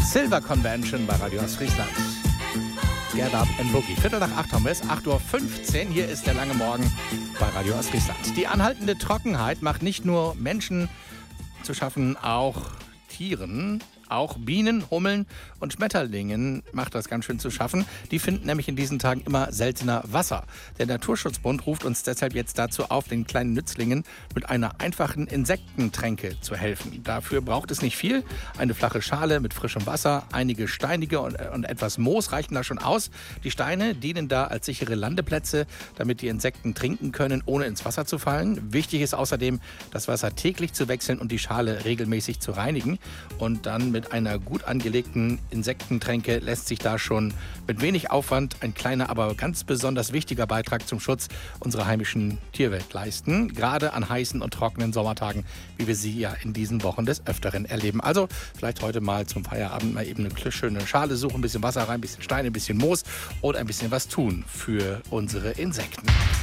Silver Convention bei Radio Ostfriesland. Get up and boogie. 7:45 haben wir es, 8:15 Uhr. Hier ist der lange Morgen bei Radio Ostfriesland. Die anhaltende Trockenheit macht nicht nur Menschen zu schaffen, auch Tieren. Auch Bienen, Hummeln und Schmetterlingen macht das ganz schön zu schaffen. Die finden nämlich in diesen Tagen immer seltener Wasser. Der Naturschutzbund ruft uns deshalb jetzt dazu auf, den kleinen Nützlingen mit einer einfachen Insektentränke zu helfen. Dafür braucht es nicht viel. Eine flache Schale mit frischem Wasser, einige Steinige und etwas Moos reichen da schon aus. Die Steine dienen da als sichere Landeplätze, damit die Insekten trinken können, ohne ins Wasser zu fallen. Wichtig ist außerdem, das Wasser täglich zu wechseln und die Schale regelmäßig zu reinigen. Und dann mit einer gut angelegten Insektentränke lässt sich da schon mit wenig Aufwand ein kleiner, aber ganz besonders wichtiger Beitrag zum Schutz unserer heimischen Tierwelt leisten. Gerade an heißen und trockenen Sommertagen, wie wir sie ja in diesen Wochen des Öfteren erleben. Also vielleicht heute mal zum Feierabend mal eben eine schöne Schale suchen, ein bisschen Wasser rein, ein bisschen Steine, ein bisschen Moos und ein bisschen was tun für unsere Insekten.